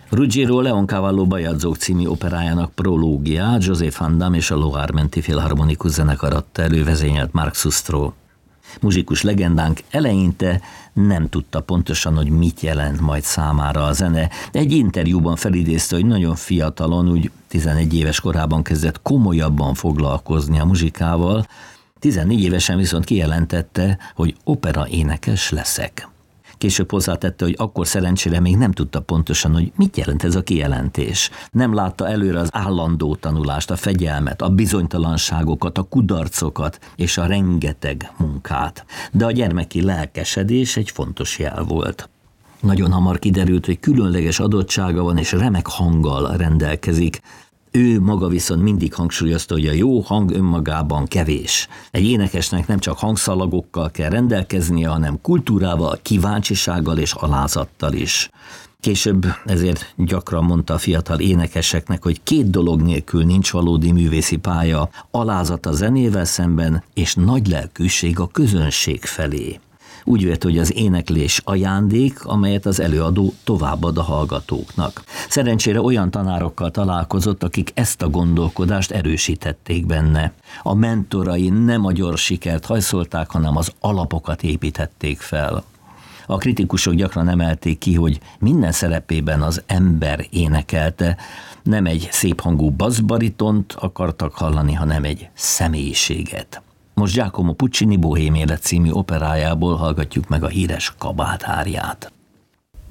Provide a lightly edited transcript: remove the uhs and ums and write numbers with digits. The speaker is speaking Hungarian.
Ruggiero Leoncavallo Bajadzók című operájának prológiát Joseph Haendam és a Loire menti filharmonikus zenekar adta elő, vezényelt Marc Sustro. Muzsikus legendánk eleinte nem tudta pontosan, hogy mit jelent majd számára a zene. Egy interjúban felidézte, hogy nagyon fiatalon, úgy 11 éves korában kezdett komolyabban foglalkozni a muzsikával, 14 évesen viszont kijelentette, hogy opera énekes leszek. Később hozzátette, hogy akkor szerencsére még nem tudta pontosan, hogy mit jelent ez a kijelentés. Nem látta előre az állandó tanulást, a fegyelmet, a bizonytalanságokat, a kudarcokat és a rengeteg munkát. De a gyermeki lelkesedés egy fontos jel volt. Nagyon hamar kiderült, hogy különleges adottsága van és remek hanggal rendelkezik. Ő maga viszont mindig hangsúlyozta, hogy a jó hang önmagában kevés. Egy énekesnek nem csak hangszalagokkal kell rendelkeznie, hanem kultúrával, kíváncsisággal és alázattal is. Később ezért gyakran mondta a fiatal énekeseknek, hogy 2 dolog nélkül nincs valódi művészi pálya: alázat a zenével szemben és nagy lelkűség a közönség felé. Úgy vett, hogy az éneklés ajándék, amelyet az előadó továbbad a hallgatóknak. Szerencsére olyan tanárokkal találkozott, akik ezt a gondolkodást erősítették benne. A mentorai nem a gyors sikert hajszolták, hanem az alapokat építették fel. A kritikusok gyakran emelték ki, hogy minden szerepében az ember énekelte, nem egy széphangú basszbaritont akartak hallani, hanem egy személyiséget. Most Giacomo Puccini Bohém élet című operájából hallgatjuk meg a híres kabátárját.